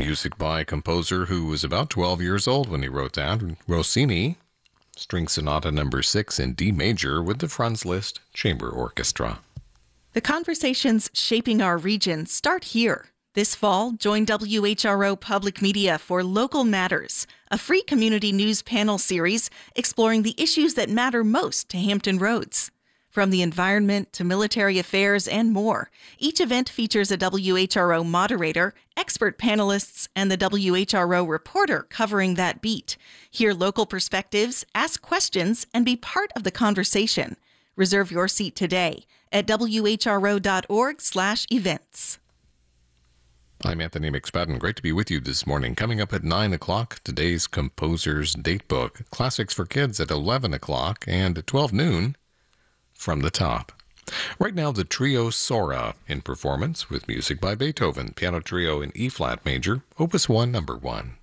Music by a composer who was about 12 years old when he wrote that, Rossini. String Sonata No. 6 in D major with the Franz Liszt Chamber Orchestra. The conversations shaping our region start here. This fall, join WHRO Public Media for Local Matters, a free community news panel series exploring the issues that matter most to Hampton Roads. From the environment to military affairs and more, each event features a WHRO moderator, expert panelists, and the WHRO reporter covering that beat. Hear local perspectives, ask questions, and be part of the conversation. Reserve your seat today at whro.org/events. I'm Anthony McSpadden. Great to be with you this morning. Coming up at 9 o'clock, today's Composer's Datebook. Classics for Kids at 11 o'clock and at 12 noon, From the Top. Right now, the trio Sora in performance with music by Beethoven. Piano trio in E-flat major, Opus 1, number 1.